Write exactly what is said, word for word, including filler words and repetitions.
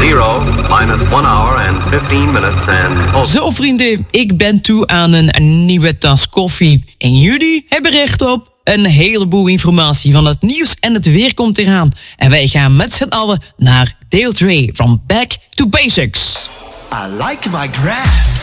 Zero, minus one hour and fifteen minutes and... Zo vrienden, ik ben toe aan een nieuwe tas koffie. En jullie hebben recht op een heleboel informatie van het nieuws en het weer komt eraan. En wij gaan met z'n allen naar Dale Dre van Back to Basics. I like my grass.